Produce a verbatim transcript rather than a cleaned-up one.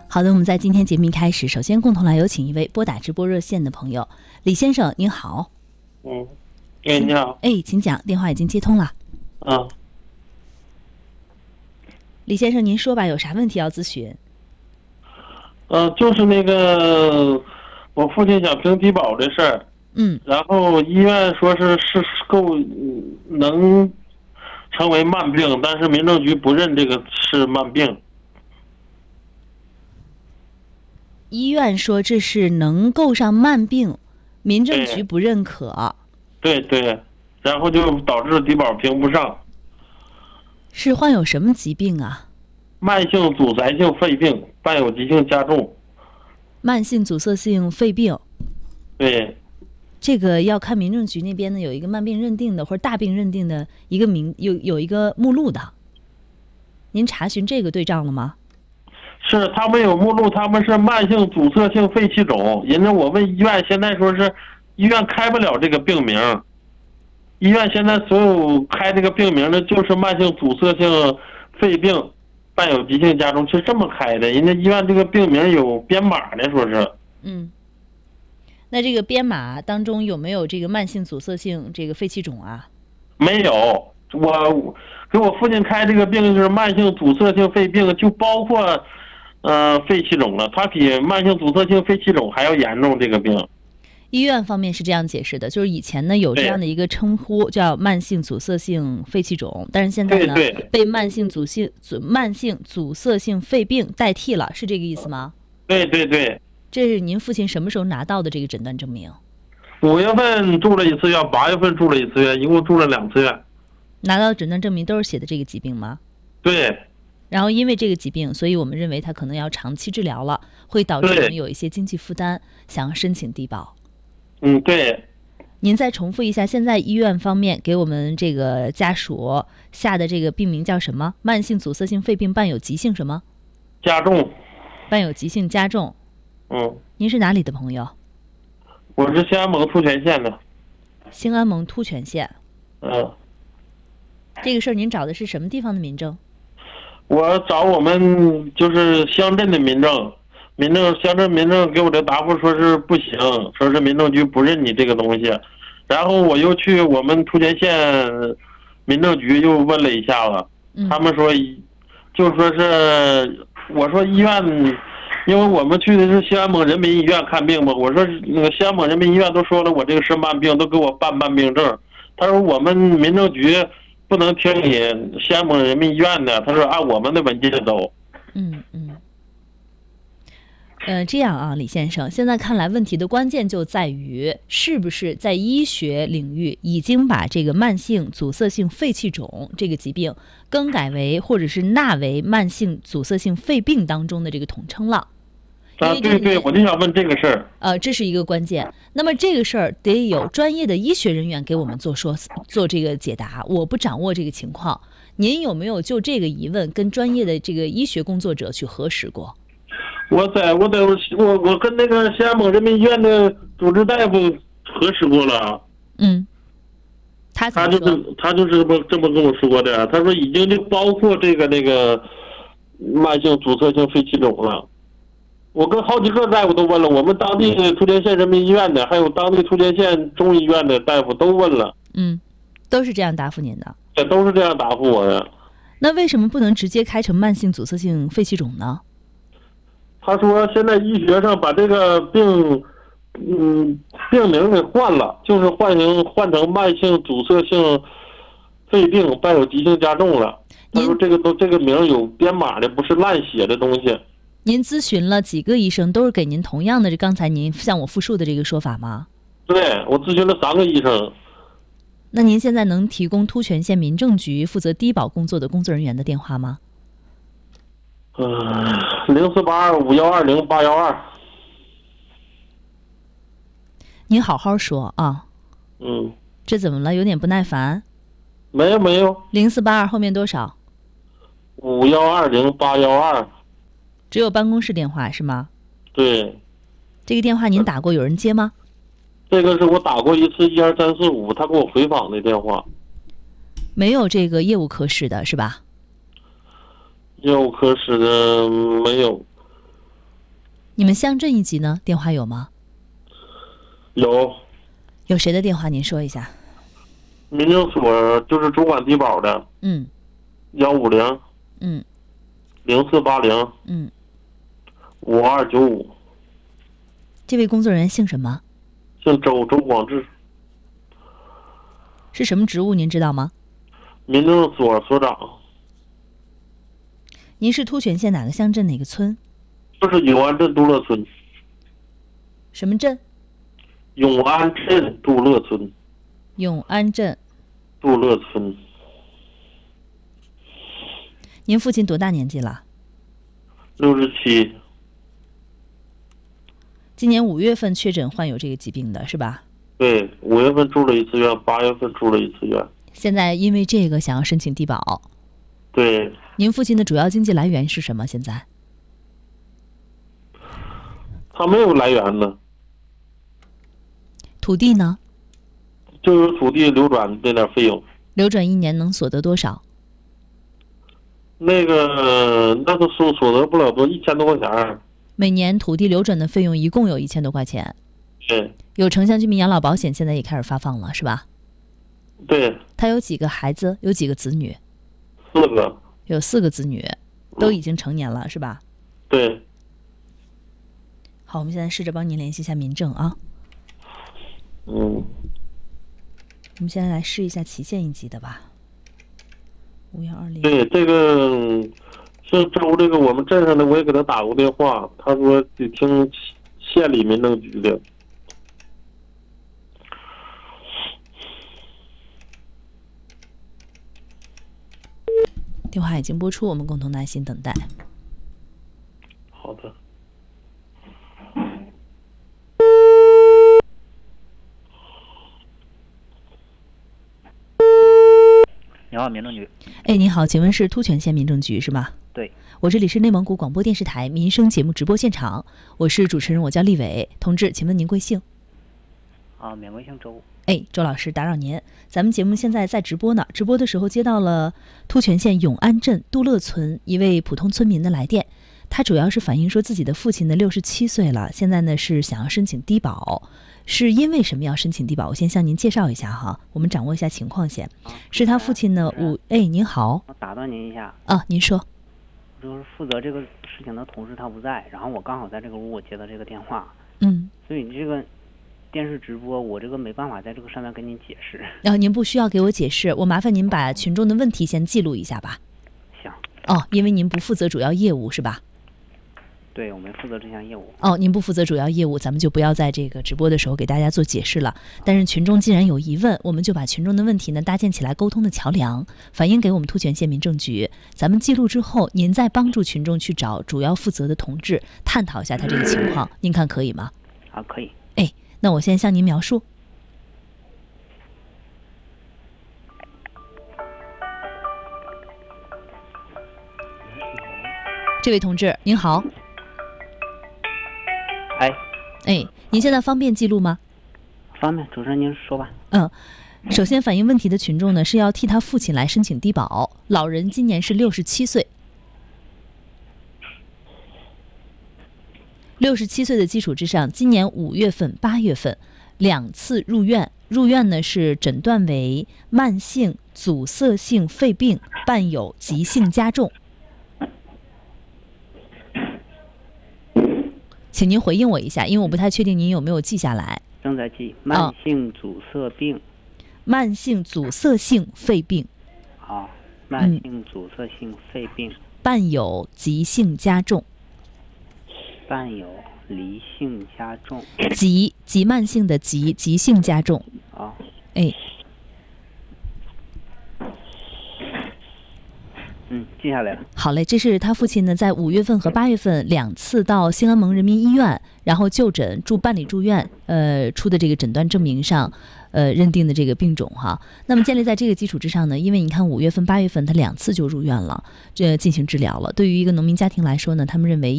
好的，我们在今天节目一开始，首先共同来有请一位拨打直播热线的朋友，李先生，您好。 嗯，哎，你好。 哎，请讲，电话已经接通了。 啊， 李先生，您说吧，有啥问题要咨询？ 呃，就是那个我父亲想评低保的事儿。 嗯。 然后医院说是是够能成为慢病，但是民政局不认这个是慢病。 医院说这是能够上慢病，民政局不认可。 对对，然后就导致低保评不上。 是患有什么疾病啊？ 慢性阻塞性肺病伴有急性加重。 慢性阻塞性肺病。 对。 这个要看民政局那边呢，有一个慢病认定的或者大病认定的一个名有有一个目录的。您查询这个对账了吗？ 是他们有目录，他们是慢性阻塞性肺气肿。人家我问医院，现在说是医院开不了这个病名。医院现在所有开这个病名的，就是慢性阻塞性肺病伴有急性加重，是这么开的。人家医院这个病名有编码的，说是。 嗯。那这个编码当中有没有这个慢性阻塞性这个肺气肿啊？ 没有，我给我父亲开这个病就是慢性阻塞性肺病，就包括呃肺气肿了，它比慢性阻塞性肺气肿还要严重。这个病， 医院方面是这样解释的，就是以前呢有这样的一个称呼叫慢性阻塞性肺气肿，但是现在呢对对被慢性阻性阻慢性阻塞性肺病代替了，是这个意思吗？ 对对对。 这是您父亲什么时候拿到的这个诊断证明？ 五月份住了一次院，八月份住了一次院，一共住了两次院。 拿到诊断证明都是写的这个疾病吗？ 对。 然后因为这个疾病，所以我们认为他可能要长期治疗了，会导致我们有一些经济负担，想要申请低保。 嗯，对。 您再重复一下，现在医院方面给我们这个家属下的这个病名叫什么？慢性阻塞性肺病伴有急性什么？ 加重。 伴有急性加重。 嗯。 您是哪里的朋友？ 我是兴安盟突泉县的。 兴安盟突泉县。 嗯。 这个事儿您找的是什么地方的民政？ 我找我们就是乡镇的民政，民政乡镇民政给我的答复说是不行，说是民政局不认你这个东西。然后我又去我们突泉县民政局又问了一下子， 嗯、 他们说就说是我说医院。因为我们去的是兴安盟人民医院看病嘛，我说那个兴安盟人民医院都说了我这个是慢病，都给我办慢病证。他说我们民政局不能听你兴安盟人民医院的，他说按我们的文件走。 嗯嗯。呃，这样啊，李先生，现在看来问题的关键就在于是不是在医学领域已经把这个慢性阻塞性肺气肿这个疾病更改为或者是纳为慢性阻塞性肺病当中的这个统称了。 啊，对对，我就想问这个事儿。 呃，这是一个关键。那么这个事儿得有专业的医学人员给我们做说做这个解答，我不掌握这个情况。您有没有就这个疑问跟专业的这个医学工作者去核实过？ 我在我在我我跟那个兴安盟人民医院的主治大夫核实过了。 嗯。他他就是他就是这么这么跟我说的，他说已经就包括这个那个慢性阻塞性肺气肿了。我跟好几个大夫都问了，我们当地突泉县人民医院的，还有当地突泉县中医院的大夫都问了。 嗯，都是这样答复您的。 这都是这样答复我的。 那为什么不能直接开成慢性阻塞性肺气肿呢？ 他说现在医学上把这个病，嗯，病名给换了，就是换成换成慢性阻塞性肺病伴有急性加重了。他说这个都这个名有编码的，不是乱写的东西。 您咨询了几个医生，都是给您同样的刚才您向我复述的这个说法吗？ 对，我咨询了三个医生。 那您现在能提供突泉县民政局负责低保工作的工作人员的电话吗？ 嗯，零四八二五幺二零八幺二。 您好好说啊。 嗯。 这怎么了？有点不耐烦？ 没有没有。 零四八二后面多少？ 五幺二零八幺二。 只有办公室电话是吗？ 对。 这个电话您打过，有人接吗？ 这个是我打过一次一二三四五，他给我回访的电话。 没有这个业务科室的是吧？ 业务科室的没有。 你们乡镇一级呢？电话有吗？ 有。 有谁的电话？您说一下。 民政所就是主管低保的。 嗯。 幺五零。 嗯。 零四八零。 嗯。 五二九五。 这位工作人员姓什么？ 姓周，周广志。 是什么职务？您知道吗？ 民政所所长。 您是突泉县哪个乡镇哪个村？ 就是永安镇杜乐村。 什么镇？ 永安镇杜乐村。 永安镇杜乐村。 您父亲多大年纪了？ 六十七。 今年五月份确诊患有这个疾病的是吧？ 对，五月份住了一次院，八月份住了一次院。 现在因为这个想要申请低保。 对。 您父亲的主要经济来源是什么？现在？ 他没有来源呢。 土地呢？ 就有土地流转那点费用。 流转一年能所得多少？ 那个那个所所得不了多，一千多块钱。 每年土地流转的费用一共有一千多块钱。 对。 有城乡居民养老保险，现在也开始发放了，是吧？ 对。 他有几个孩子？有几个子女？ 四个。 有四个子女，都已经成年了，是吧？ 对。 好，我们现在试着帮您联系一下民政啊。 嗯。 我们现在来试一下祁县一级的吧。五幺二零。 对，这个姓周这个我们镇上的，我也给他打过电话，他说得听县里民政局的。 电话已经拨出，我们共同耐心等待。 好的。 你好，民政局。 哎，你好，请问是突泉县民政局是吗？ 对。 我这里是内蒙古广播电视台民生节目直播现场，我是主持人，我叫立伟。同志，请问您贵姓？ 啊，免贵姓周。 哎，周老师，打扰您，咱们节目现在在直播呢。直播的时候接到了突泉县永安镇杜乐村一位普通村民的来电，他主要是反映说自己的父亲呢六十七岁了，现在呢是想要申请低保，是因为什么要申请低保？我先向您介绍一下哈，我们掌握一下情况先。 啊、 是他父亲呢五哎，您好。 我打断您一下。 啊，您说。 就是负责这个事情的同事他不在，然后我刚好在这个屋，我接到这个电话。 嗯。 所以这个。电视直播，我这个没办法在这个上面跟您解释。 然后、呃、您不需要给我解释，我麻烦您把群众的问题先记录一下吧。 行。 哦，因为您不负责主要业务是吧？ 对，我没负责这项业务。 哦，您不负责主要业务，咱们就不要在这个直播的时候给大家做解释了。但是群众既然有疑问，我们就把群众的问题呢搭建起来沟通的桥梁，反映给我们突泉县民政局。咱们记录之后，您再帮助群众去找主要负责的同志，探讨一下他这个情况，您看可以吗？ 啊，可以。 哎。那我先向您描述。这位同志您好。 哎。 哎，您现在方便记录吗？ 方便，主持人您说吧。 嗯，首先反映问题的群众呢是要替他父亲来申请低保，老人今年是六十七岁。六十七岁的基础之上，今年五月份、八月份两次入院，入院呢是诊断为慢性阻塞性肺病，伴有急性加重。请您回应我一下，因为我不太确定您有没有记下来。 正在记，慢性阻塞病。哦、 慢性阻塞性肺病。 好、哦，慢性阻塞性肺病、嗯， 伴有急性加重。 伴有急性加重， 急急慢性的急，急性加重。 啊、哦， 哎， 嗯，记下来了。 好嘞，这是他父亲呢，在五月份和八月份两次到兴安盟人民医院，然后就诊住办理住院，呃，出的这个诊断证明上，呃，认定的这个病种哈。那么建立在这个基础之上呢，因为你看五月份、八月份他两次就入院了，这进行治疗了。对于一个农民家庭来说呢，他们认为。